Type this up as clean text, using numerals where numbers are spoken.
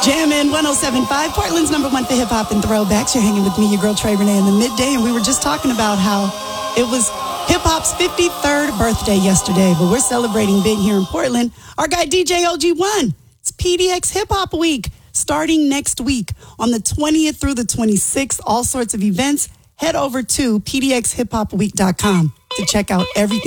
Jammin' 107.5, Portland's number one for hip-hop and throwbacks. You're hanging with me, your girl Trey Renee, in the midday, and we were just talking about how it was hip-hop's 53rd birthday yesterday, but we're celebrating big here in Portland. Our guy DJ OG1, it's PDX Hip Hop Week, starting next week on the 20th through the 26th. All sorts of events. Head over to pdxhiphopweek.com to check out everything.